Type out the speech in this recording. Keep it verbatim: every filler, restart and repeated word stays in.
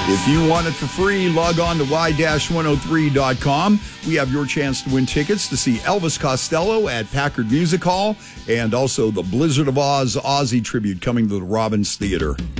If you want it for free, log on to y one oh three dot com. We have your chance to win tickets to see Elvis Costello at Packard Music Hall and also the Blizzard of Oz Ozzy tribute coming to the Robbins Theater.